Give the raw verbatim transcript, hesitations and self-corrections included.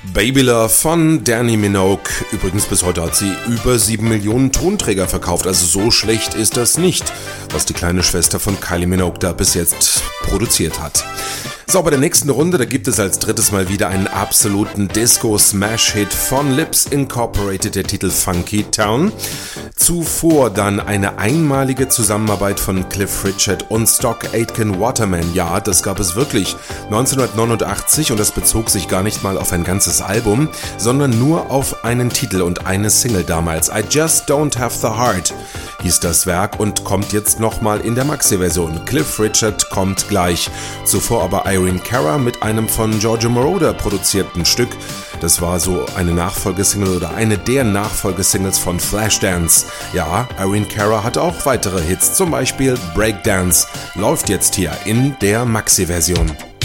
Baby Love von Dannii Minogue. Übrigens, bis heute hat sie über sieben Millionen Tonträger verkauft. Also so schlecht ist das nicht, was die kleine Schwester von Kylie Minogue da bis jetzt produziert hat. So, bei der nächsten Runde, da gibt es als drittes Mal wieder einen absoluten Disco-Smash-Hit von Lips Incorporated, der Titel Funky Town. Zuvor dann eine einmalige Zusammenarbeit von Cliff Richard und Stock Aitken Waterman. Ja, das gab es wirklich neunzehnhundertneunundachtzig und das bezog sich gar nicht mal auf ein ganzes Album, sondern nur auf einen Titel und eine Single damals. I Just Don't Have the Heart hieß das Werk und kommt jetzt nochmal in der Maxi-Version. Cliff Richard kommt gleich. Zuvor aber Irene Cara mit einem von Giorgio Moroder produzierten Stück. Das war so eine Nachfolgesingle oder eine der Nachfolgesingles von Flashdance. Ja, Irene Cara hat auch weitere Hits, zum Beispiel Breakdance. Läuft jetzt hier in der Maxi-Version.